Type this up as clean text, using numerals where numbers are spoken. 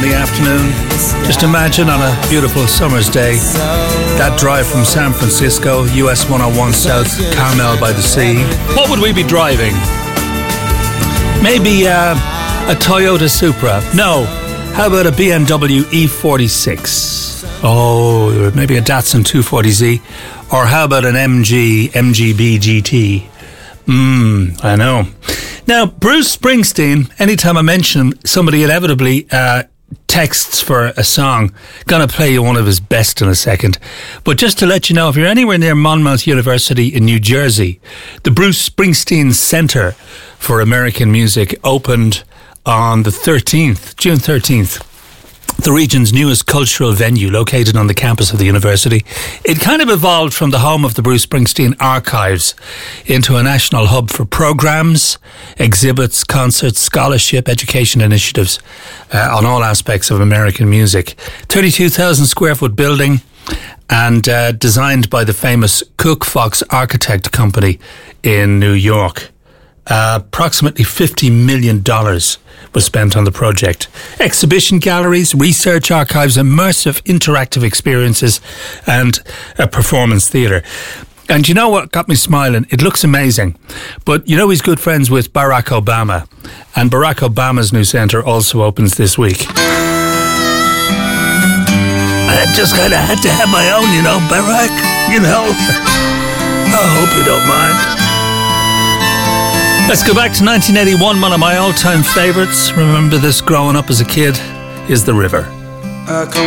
the afternoon. Just imagine on a beautiful summer's day, that drive from San Francisco, US 101 South, Carmel by the Sea. What would we be driving? Maybe a Toyota Supra. No, how about a BMW E46? Oh, maybe a Datsun 240Z. Or how about an MGB GT? I know. Now, Bruce Springsteen, anytime I mention him, somebody inevitably texts for a song. Gonna play you one of his best in a second. But just to let you know, if you're anywhere near Monmouth University in New Jersey, the Bruce Springsteen Center for American Music opened on the 13th, June 13th. The region's newest cultural venue located on the campus of the university. It kind of evolved from the home of the Bruce Springsteen Archives into a national hub for programs, exhibits, concerts, scholarship, education initiatives on all aspects of American music. 32,000 square foot building and designed by the famous Cook Fox Architect Company in New York. Approximately $50 million was spent on the project. Exhibition galleries, research archives, immersive interactive experiences, and a performance theatre. And you know what got me smiling? It looks amazing. But you know he's good friends with Barack Obama. And Barack Obama's new centre also opens this week. I just kind of had to have my own, Barack, I hope you don't mind. Let's go back to 1981. One of my all-time favourites. Remember this growing up as a kid is The River.